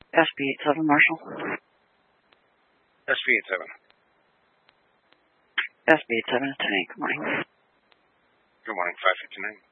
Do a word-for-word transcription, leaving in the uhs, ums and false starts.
S B eight seven, Marshall. S B eight seven. S B eight seven, ten eight, good morning. Good morning, five fifty-nine.